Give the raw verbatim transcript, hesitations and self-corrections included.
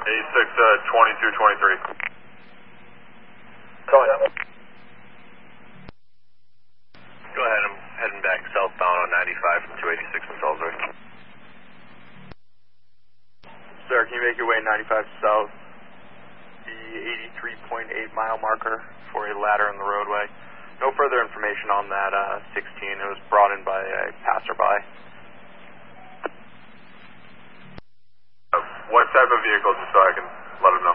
eighty-six, uh, twenty-two twenty-three. Go ahead. Go ahead, I'm heading back southbound on ninety-five from two eighty-six in Salisbury. Sir, can you make your way ninety-five south, the eighty-three point eight mile marker for a ladder in the roadway? No further information on that uh, sixteen. It was brought in by a passerby. Uh, what type of vehicle, just so I can let him know?